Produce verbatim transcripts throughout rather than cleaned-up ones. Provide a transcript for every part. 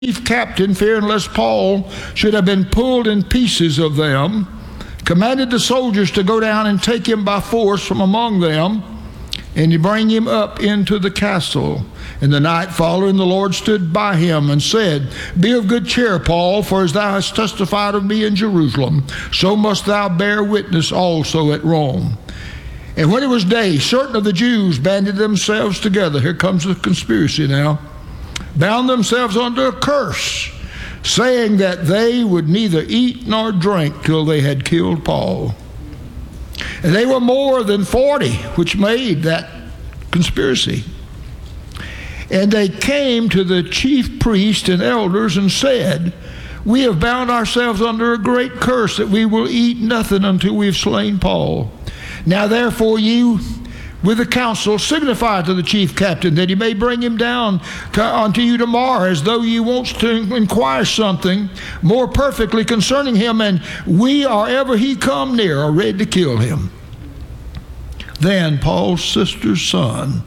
chief captain, fearing lest Paul should have been pulled in pieces of them, commanded the soldiers to go down and take him by force from among them, and to bring him up into the castle. And the night following, the Lord stood by him and said, Be of good cheer, Paul, for as thou hast testified of me in Jerusalem, so must thou bear witness also at Rome. And when it was day, certain of the Jews banded themselves together. Here comes the conspiracy now. Bound themselves under a curse, saying that they would neither eat nor drink till they had killed Paul. And they were more than forty which made that conspiracy. And they came to the chief priests and elders and said, We have bound ourselves under a great curse, that we will eat nothing until we have slain Paul. Now therefore you with the council signify to the chief captain that he may bring him down to, unto you tomorrow, as though you want to inquire something more perfectly concerning him, and we, or ever he come near, are ready to kill him. Then Paul's sister's son,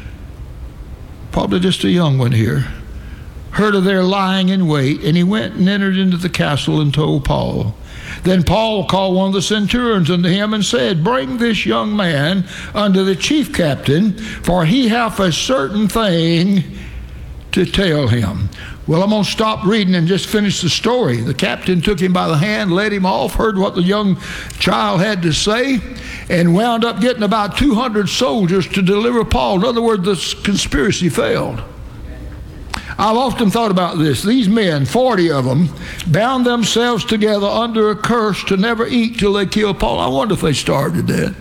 probably just a young one here, heard of their lying in wait, and he went and entered into the castle and told Paul. Then Paul called one of the centurions unto him and said, Bring this young man unto the chief captain, for he hath a certain thing to tell him. Well, I'm going to stop reading and just finish the story. The captain took him by the hand, led him off, heard what the young child had to say, and wound up getting about two hundred soldiers to deliver Paul. In other words, the conspiracy failed. I've often thought about this. These men, forty of them, bound themselves together under a curse to never eat till they killed Paul. I wonder if they starved to death.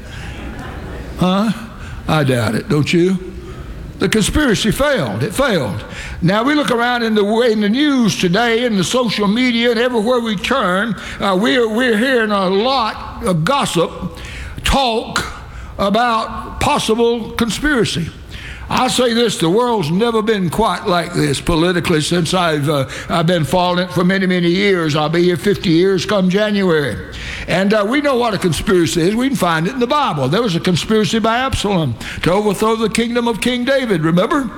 Huh? I doubt it, don't you? The conspiracy failed. It failed. Now we look around in the, in the news today, in the social media, and everywhere we turn, uh, we're, we're hearing a lot of gossip, talk about possible conspiracy. I say this, the world's never been quite like this politically since I've uh, I've been following it for many, many years. I'll be here fifty years come January. And uh, we know what a conspiracy is. We can find it in the Bible. There was a conspiracy by Absalom to overthrow the kingdom of King David, remember?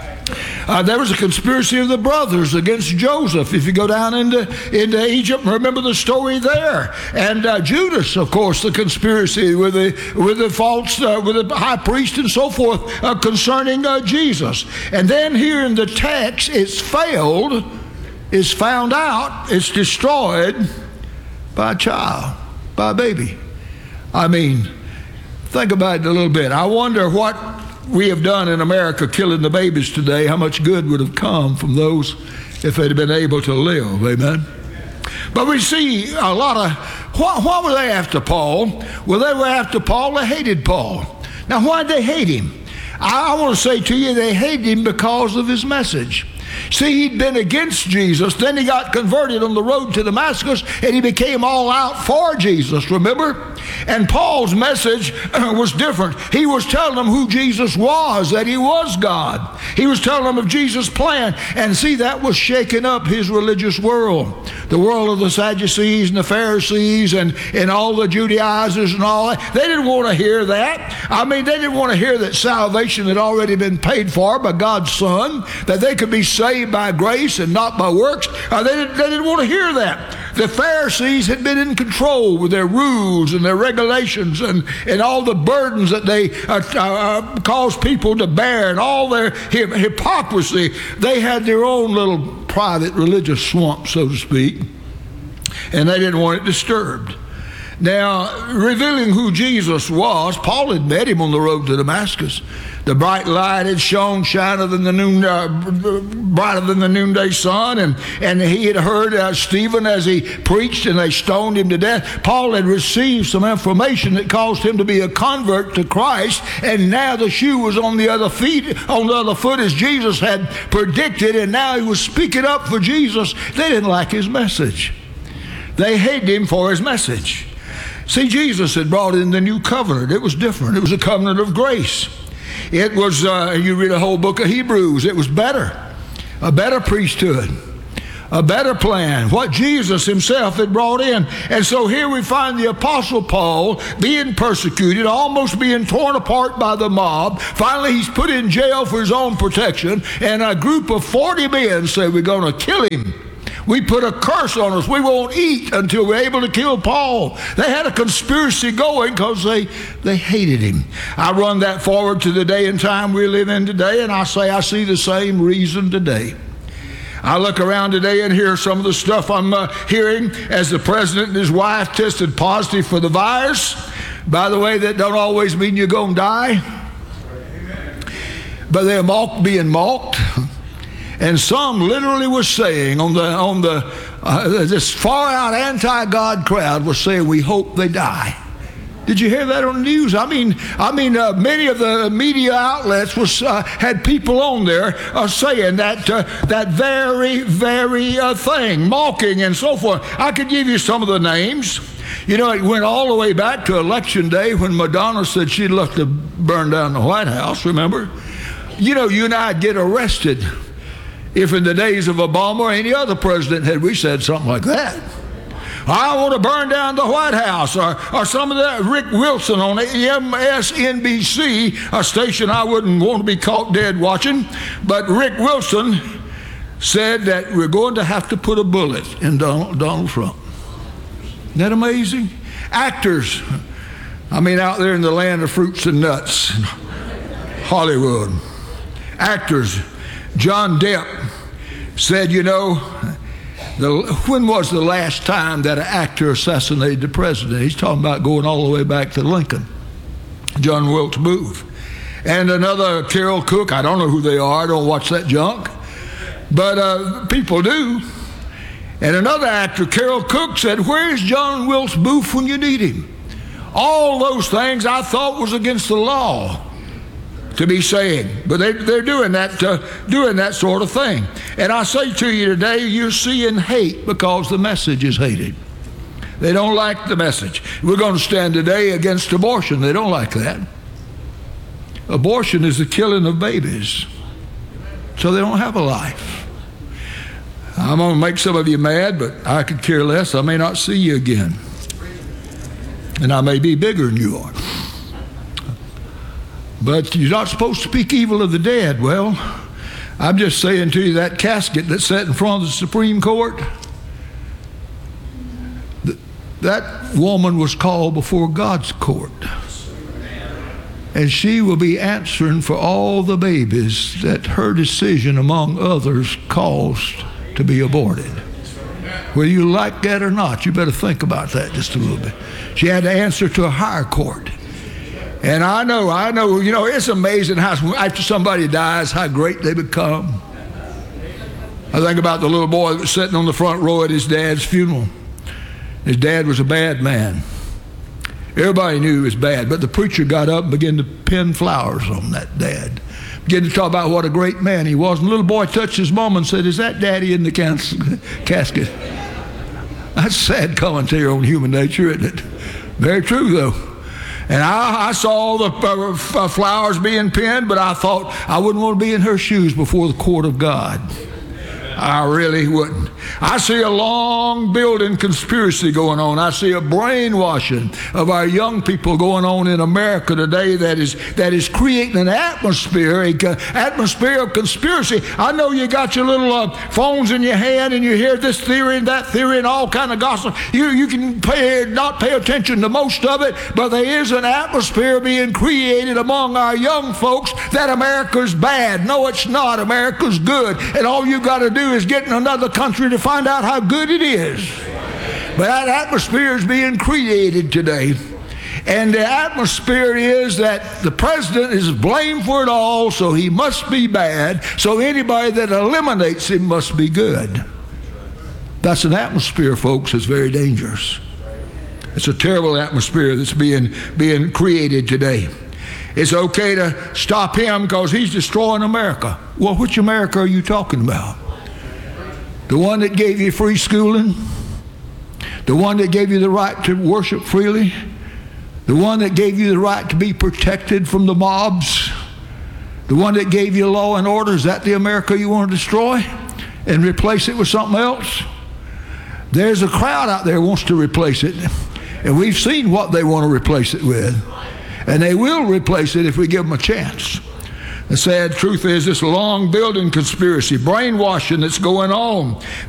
Uh, there was a conspiracy of the brothers against Joseph. If you go down into, into Egypt, remember the story there. And uh, Judas, of course, the conspiracy with the with the false, uh, with the high priest and so forth uh, concerning uh, Jesus. And then here in the text, it's failed, it's found out, it's destroyed by a child, by a baby. I mean, think about it a little bit. I wonder what we have done in America, killing the babies today, how much good would have come from those if they'd been able to live, amen? But we see a lot of, why, why were they after Paul? Well, they were after Paul, they hated Paul. Now, why did they hate him? I, I want to say to you, they hated him because of his message. See, he'd been against Jesus, then he got converted on the road to Damascus, and he became all out for Jesus, remember? And Paul's message was different. He was telling them who Jesus was, that he was God. He was telling them of Jesus' plan. And see, that was shaking up his religious world. The world of the Sadducees and the Pharisees and, and all the Judaizers and all that. They didn't want to hear that. I mean, they didn't want to hear that salvation had already been paid for by God's Son, that they could be saved by grace and not by works. Uh, they, didn't, they didn't want to hear that. The Pharisees had been in control with their rules and their regulations and, and all the burdens that they uh, uh, caused people to bear and all their hip- hypocrisy. They had their own little private religious swamp, so to speak, and they didn't want it disturbed. Now, revealing who Jesus was, Paul had met him on the road to Damascus. The bright light had shone, shiner than the noon, uh, brighter than the noonday sun, and, and he had heard uh, Stephen as he preached, and they stoned him to death. Paul had received some information that caused him to be a convert to Christ, and now the shoe was on the other feet, on the other foot, as Jesus had predicted, and now he was speaking up for Jesus. They didn't like his message. They hated him for his message. See, Jesus had brought in the new covenant. It was different. It was a covenant of grace. It was, uh, you read a whole book of Hebrews, it was better, a better priesthood, A better plan, what Jesus himself had brought in. And so here we find the Apostle Paul being persecuted, almost being torn apart by the mob. Finally, he's put in jail for his own protection, and a group of forty men say, we're going to kill him. We put a curse on us. We won't eat until we're able to kill Paul. They had a conspiracy going because they, they hated him. I run that forward to the day and time we live in today, and I say I see the same reason today. I look around today and hear some of the stuff I'm uh, hearing as the president and his wife tested positive for the virus. By the way, that don't always mean you're going to die. But they're mocked, being mocked. And some literally was saying on the, on the uh, this far-out anti-God crowd was saying, we hope they die. Did you hear that on the news? I mean, I mean, uh, many of the media outlets was uh, had people on there uh, saying that uh, that very, very uh, thing, mocking and so forth. I could give you some of the names. You know, it went all the way back to Election Day when Madonna said she'd look to burn down the White House. Remember? You know, you and I'd get arrested if in the days of Obama or any other president had we said something like that. I want to burn down the White House, or, or some of that. Rick Wilson on M S N B C, a station I wouldn't want to be caught dead watching, but Rick Wilson said that we're going to have to put a bullet in Donald, Donald Trump. Isn't that amazing? Actors, I mean, out there in the land of fruits and nuts, Hollywood, actors, John Depp said, you know, The, when was the last time that an actor assassinated the president? He's talking about going all the way back to Lincoln. John Wilkes Booth. And another, Carol Cook. I don't know who they are. I don't watch that junk. But uh, people do. And another actor, Carol Cook, said, where's John Wilkes Booth when you need him? All those things I thought was against the law to be saying, but they, they're doing that, uh, doing that sort of thing. And I say to you today, you're seeing hate because the message is hated. They don't like the message. We're going to stand today against abortion. They don't like that. Abortion is the killing of babies, so they don't have a life. I'm going to make some of you mad, but I could care less. I may not see you again, and I may be bigger than you are. But you're not supposed to speak evil of the dead. Well, I'm just saying to you, that casket that's set in front of the Supreme Court, th- that woman was called before God's court. And she will be answering for all the babies that her decision, among others, caused to be aborted. Whether you like that or not, you better think about that just a little bit. She had to answer to a higher court. And I know, I know, you know, it's amazing how after somebody dies, how great they become. I think about the little boy that was sitting on the front row at his dad's funeral. His dad was a bad man. Everybody knew he was bad, but the preacher got up and began to pin flowers on that dad. Began to talk about what a great man he was. And the little boy touched his mom and said, is that daddy in the cas- casket? That's sad commentary on human nature, isn't it? Very true, though. And I, I saw the uh, flowers being pinned, but I thought I wouldn't want to be in her shoes before the court of God. I really wouldn't. I see a long building conspiracy going on. I see a brainwashing of our young people going on in America today that is that is creating an atmosphere, an atmosphere of conspiracy. I know you got your little uh, phones in your hand and you hear this theory and that theory and all kind of gossip. You you can pay, not pay attention to most of it, but there is an atmosphere being created among our young folks that America's bad. No, it's not. America's good. And all you got to do is get in another country to find out how good it is. But that atmosphere is being created today. And the atmosphere is that the president is blamed for it all, so he must be bad. So anybody that eliminates him must be good. That's an atmosphere, folks, that's very dangerous. It's a terrible atmosphere that's being, being created today. It's okay to stop him because he's destroying America. Well, which America are you talking about? The one that gave you free schooling? The one that gave you the right to worship freely? The one that gave you the right to be protected from the mobs? The one that gave you law and order? Is that the America you want to destroy? and replace it with something else? There's a crowd out there who wants to replace it, and we've seen what they want to replace it with, and they will replace it if we give them a chance. The sad truth is this long building conspiracy, brainwashing that's going on.